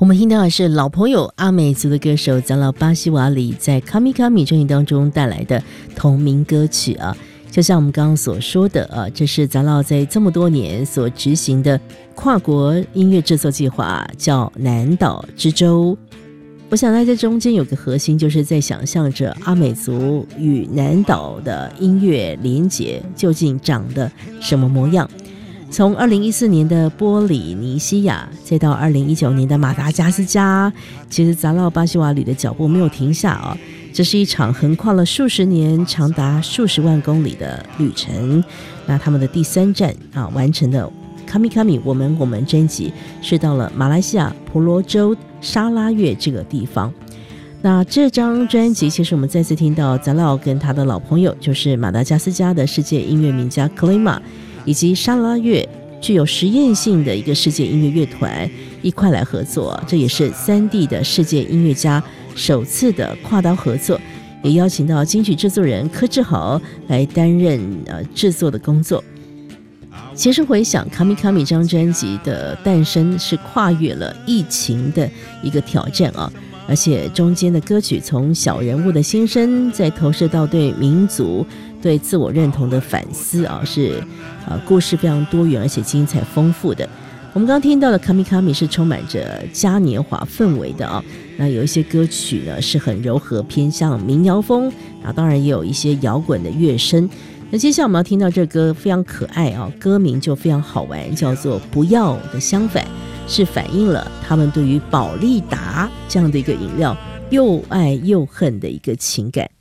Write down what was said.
我们听到的是老朋友阿美族的歌手长老巴西瓦里在《Kami Kami》专辑当中带来的同名歌曲啊。就像我们刚刚所说的啊，这是长老在这么多年所执行的跨国音乐制作计划，叫南岛之舟。我想在这中间有个核心，就是在想象着阿美族与南岛的音乐连结究竟长得什么模样。从2014年的波里尼西亚，再到2019年的马达加斯加，其实长老巴西瓦里的脚步没有停下啊。这是一场横跨了数十年、长达数十万公里的旅程。那他们的第3站啊，完成的 Kami Kami 我们专辑是到了马来西亚婆罗洲沙拉越这个地方。那这张专辑其实我们再次听到长老跟他的老朋友，就是马达加斯加的世界音乐名家克雷玛，以及沙拉越具有实验性的一个世界音乐乐团一块来合作，这也是3地的世界音乐家首次的跨刀合作，也邀请到金曲制作人柯志豪来担任制作的工作。其实回想 Kami Kami 这张专辑的诞生是跨越了疫情的一个挑战啊，而且中间的歌曲从小人物的心声再投射到对民族对自我认同的反思啊，是故事非常多元而且精彩丰富的。我们刚刚听到的 Kami Kami 是充满着嘉年华氛围的啊，那有一些歌曲呢是很柔和偏向民谣风啊，当然也有一些摇滚的乐声。那接下来我们要听到这歌非常可爱啊，歌名就非常好玩，叫做不要的相反，是反映了他们对于宝利达这样的一个饮料又爱又恨的一个情感。